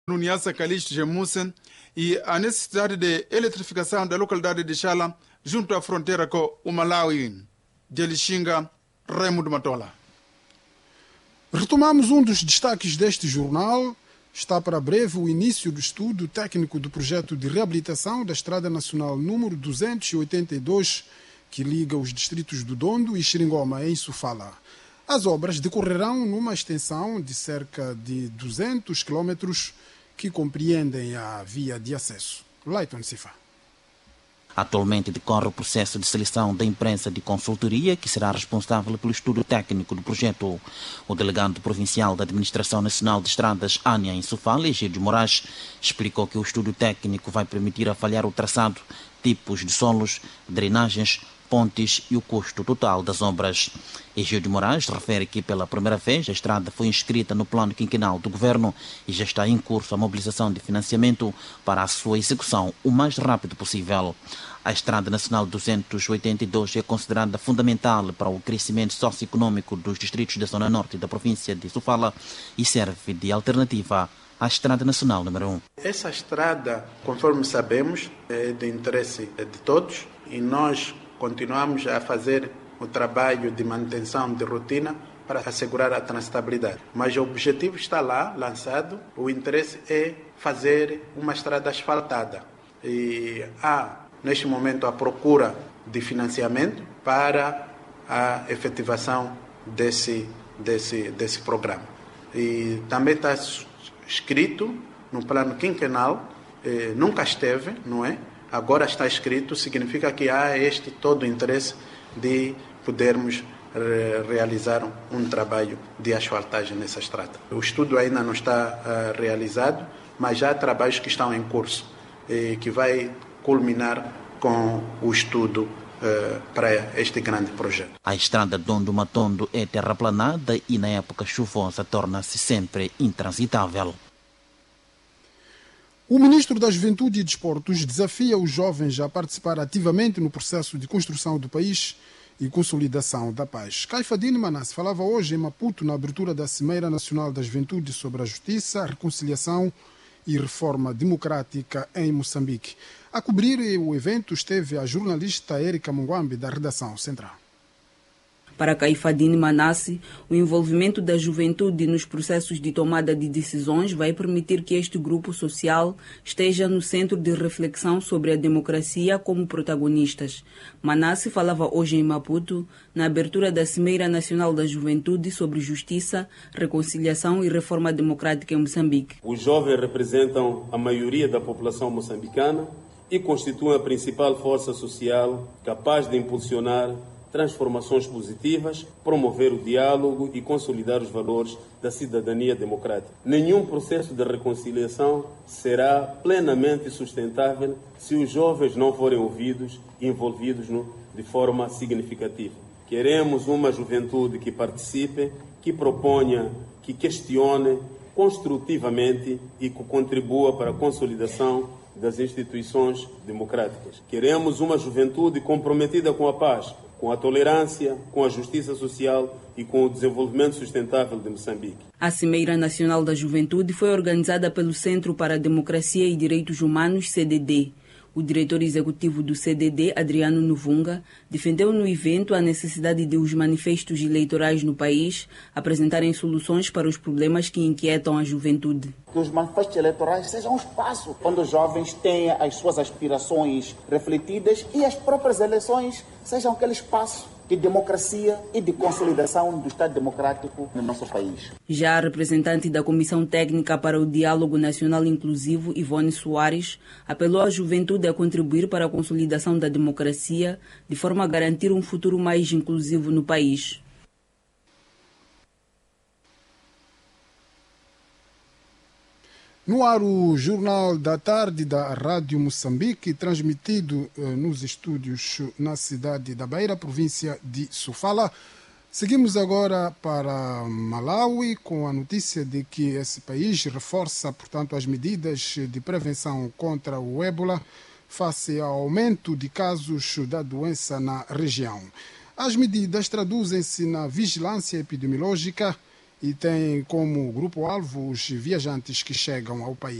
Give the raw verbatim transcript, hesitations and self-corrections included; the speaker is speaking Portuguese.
no Niassa Calixto Gemussen e a necessidade de eletrificação da localidade de Chala junto à fronteira com o Malawi. De Lixinga, Raimundo Matola. Retomamos um dos destaques deste jornal. Está para breve o início do estudo técnico do projeto de reabilitação da Estrada Nacional número duzentos e oitenta e dois, que liga os distritos do Dondo e Xiringoma, em Sofala. As obras decorrerão numa extensão de cerca de duzentos quilômetros que compreendem a via de acesso. Leiton Sifa. Atualmente decorre o processo de seleção da empresa de consultoria que será responsável pelo estudo técnico do projeto. O delegado provincial da Administração Nacional de Estradas, Ania em Sofala, Egídio Moraes, explicou que o estudo técnico vai permitir avaliar o traçado, tipos de solos, drenagens, pontes e o custo total das obras. Egídio Moraes refere que pela primeira vez a estrada foi inscrita no plano quinquenal do governo e já está em curso a mobilização de financiamento para a sua execução o mais rápido possível. A Estrada Nacional duzentos e oitenta e dois é considerada fundamental para o crescimento socioeconômico dos distritos da zona norte da província de Sofala e serve de alternativa à Estrada Nacional número um. Essa estrada, conforme sabemos, é de interesse de todos e nós continuamos a fazer o trabalho de manutenção de rotina para assegurar a transitabilidade. Mas o objetivo está lá, lançado. O interesse é fazer uma estrada asfaltada. E há, neste momento, a procura de financiamento para a efetivação desse, desse, desse programa. E também está escrito no plano quinquenal, eh, nunca esteve, não é? Agora está escrito, significa que há este todo o interesse de podermos re realizar um, um trabalho de asfaltagem nessa estrada. O estudo ainda não está uh, realizado, mas já há trabalhos que estão em curso e que vai culminar com o estudo uh, para este grande projeto. A estrada Dondo-Matondo é terraplanada e na época chuvosa torna-se sempre intransitável. O ministro da Juventude e Desportos desafia os jovens a participar ativamente no processo de construção do país e consolidação da paz. Caifadine Manasse falava hoje em Maputo na abertura da Cimeira Nacional da Juventude sobre a Justiça, Reconciliação e Reforma Democrática em Moçambique. A cobrir o evento esteve a jornalista Érica Mungwambi, da redação central. Para Caifadine Manasse, o envolvimento da juventude nos processos de tomada de decisões vai permitir que este grupo social esteja no centro de reflexão sobre a democracia como protagonistas. Manasse falava hoje em Maputo, na abertura da Cimeira Nacional da Juventude sobre Justiça, Reconciliação e Reforma Democrática em Moçambique. Os jovens representam a maioria da população moçambicana e constituem a principal força social capaz de impulsionar transformações positivas, promover o diálogo e consolidar os valores da cidadania democrática. Nenhum processo de reconciliação será plenamente sustentável se os jovens não forem ouvidos e envolvidos no, de forma significativa. Queremos uma juventude que participe, que proponha, que questione construtivamente e que contribua para a consolidação das instituições democráticas. Queremos uma juventude comprometida com a paz, com a tolerância, com a justiça social e com o desenvolvimento sustentável de Moçambique. A Cimeira Nacional da Juventude foi organizada pelo Centro para a Democracia e Direitos Humanos, C D D. O diretor executivo do C D D, Adriano Novunga, defendeu no evento a necessidade de os manifestos eleitorais no país apresentarem soluções para os problemas que inquietam a juventude. Que os manifestos eleitorais sejam um espaço onde os jovens tenham as suas aspirações refletidas e as próprias eleições sejam aquele espaço de democracia e de consolidação do Estado democrático no nosso país. Já a representante da Comissão Técnica para o Diálogo Nacional Inclusivo, Ivone Soares, apelou à juventude a contribuir para a consolidação da democracia, de forma a garantir um futuro mais inclusivo no país. No ar, o Jornal da Tarde da Rádio Moçambique, transmitido eh, nos estúdios na cidade da Beira, província de Sofala. Seguimos agora para Malawi com a notícia de que esse país reforça, portanto, as medidas de prevenção contra o ébola face ao aumento de casos da doença na região. As medidas traduzem-se na vigilância epidemiológica e tem como grupo-alvo os viajantes que chegam ao país.